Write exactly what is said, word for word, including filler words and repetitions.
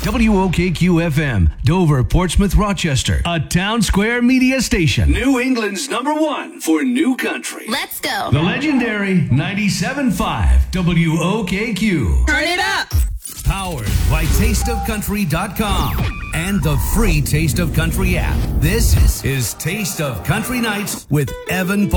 W O K Q F M, Dover, Portsmouth, Rochester, a Town Square media station. New England's number one for new country. Let's go. The legendary ninety-seven point five W O K Q. Turn it up. Powered by taste of country dot com and the free Taste of Country app. This is Taste of Country Nights with Evan